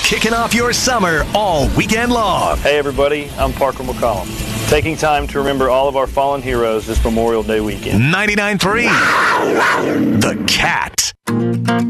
kicking off your summer all weekend long. Hey everybody, I'm Parker McCollum. Taking time to remember all of our fallen heroes this Memorial Day weekend. 99.3 The Cat.